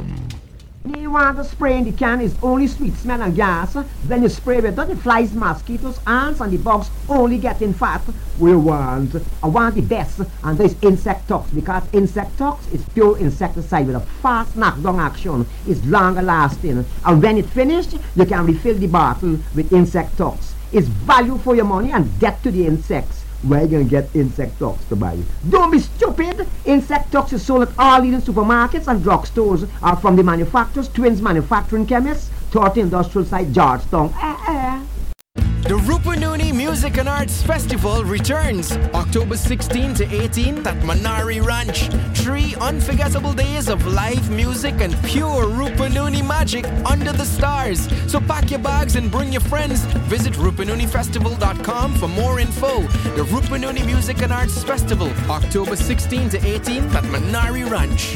You want to spray in the can is only sweet smell and gas. Then you spray with the flies, mosquitoes, ants, and the bugs only getting fat. I want the best, and there's insect tox, because insect tox is pure insecticide with a fast knockdown action. It's longer lasting, and when it's finished, you can refill the bottle with insect tox. It's value for your money and get to the insects. Where you gonna get insect tox to buy? Don't be stupid! Insect tox is sold at all leading supermarkets and drugstores, are from the manufacturers, Twins Manufacturing Chemists, 30 Industrial Site, Georgetown. The Rupununi Music and Arts Festival returns October 16 to 18 at Manari Ranch. 3 unforgettable days of live music and pure Rupununi magic under the stars. So pack your bags and bring your friends. Visit rupununifestival.com for more info. The Rupununi Music and Arts Festival, October 16 to 18 at Manari Ranch.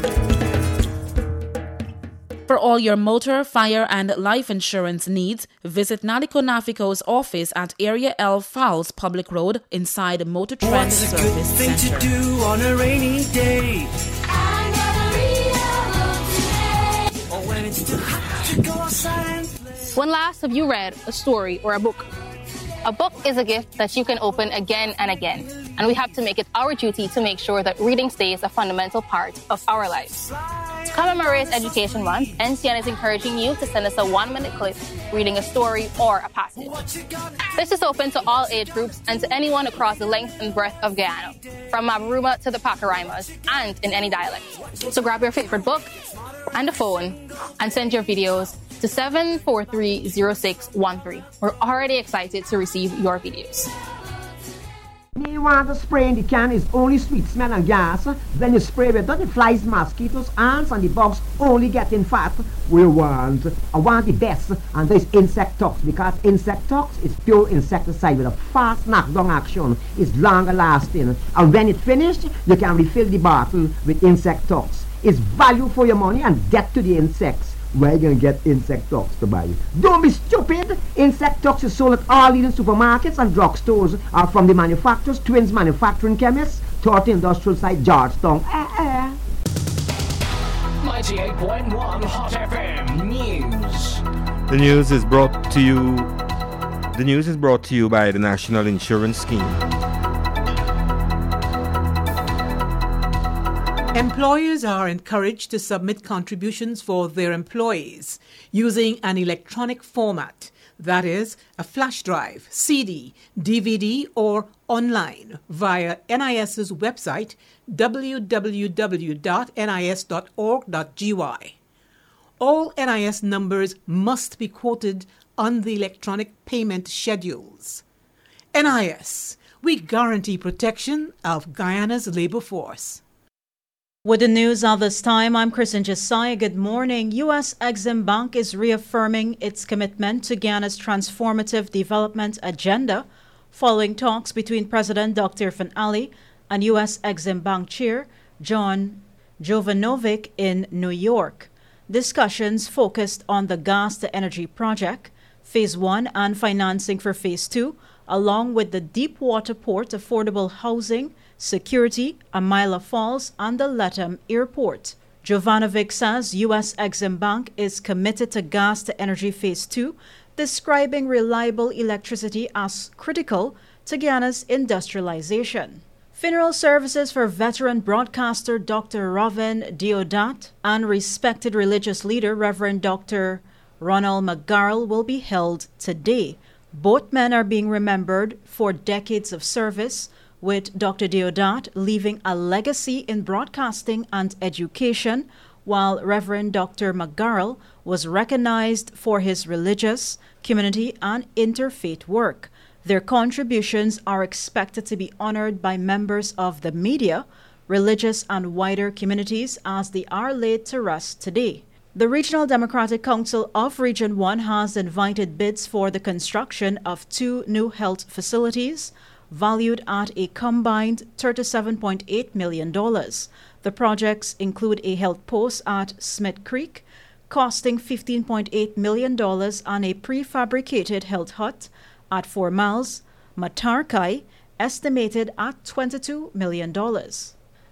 For all your motor, fire, and life insurance needs, visit Naliko Nafico's office at Area L Fowles Public Road inside Motor Trend Service Center. What's a good thing to do on a rainy day? I'm gonna read a book today. Or when it's too hot to go outside and play. When last have you read a story or a book? A book is a gift that you can open again and again, and we have to make it our duty to make sure that reading stays a fundamental part of our lives. To commemorate Education Month, NCN is encouraging you to send us a 1-minute clip reading a story or a passage. This is open to all age groups and to anyone across the length and breadth of Guyana, from Mabaruma to the Pacaraimas, and in any dialect. So grab your favorite book and a phone and send your videos to 7430613. We're already excited to receive your videos. You want to spray in the can is only sweet smell and gas. Then you spray with the flies, mosquitoes, ants, and the bugs only getting fat. I want the best, and there's insect tox, because insect tox is pure insecticide with a fast knockdown action. It's longer lasting, and when it's finished, you can refill the bottle with insect tox. It's value for your money and get to the insects. Where you gonna get insect tox to buy? Don't be stupid! Insect tox is sold at all leading supermarkets and drugstores, are from the manufacturers, Twins Manufacturing Chemists, 30 Industrial Site, Georgetown. 98.1 Hot FM News. The news is brought to you by the National Insurance Scheme. Employers are encouraged to submit contributions for their employees using an electronic format, that is, a flash drive, CD, DVD, or online via NIS's website www.nis.org.gy. All NIS numbers must be quoted on the electronic payment schedules. NIS, we guarantee protection of Guyana's labor force. With the news of this time, I'm Kristen Josiah. Good morning. U.S. Exim Bank is reaffirming its commitment to Guyana's transformative development agenda following talks between President Dr. Irfaan Ali and U.S. Exim Bank Chair John Jovanovic in New York. Discussions focused on the gas-to-energy project, Phase 1 and financing for Phase 2, along with the Deepwater Port affordable housing, security, Amila Falls, and the Latham Airport. Jovanovic says U.S. Exim Bank is committed to gas-to-energy Phase 2, describing reliable electricity as critical to Guyana's industrialization. Funeral services for veteran broadcaster Dr. Ravin Deodat and respected religious leader Reverend Dr. Ronald McGarrell will be held today. Both men are being remembered for decades of service, with Dr. Deodat leaving a legacy in broadcasting and education, while Reverend Dr. McGarrell was recognized for his religious, community, and interfaith work. Their contributions are expected to be honored by members of the media, religious, and wider communities as they are laid to rest today. The Regional Democratic Council of Region 1 has invited bids for the construction of 2 new health facilities, valued at a combined $37.8 million. The projects include a health post at Smith Creek, costing $15.8 million, and a prefabricated health hut at 4 Miles, Matarkai, estimated at $22 million.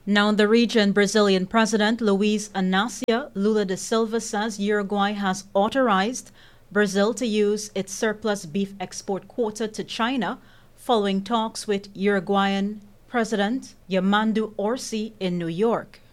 Now in the region, Brazilian President Luiz Inácio Lula da Silva says Uruguay has authorized Brazil to use its surplus beef export quota to China following talks with Uruguayan President Yamandu Orsi in New York.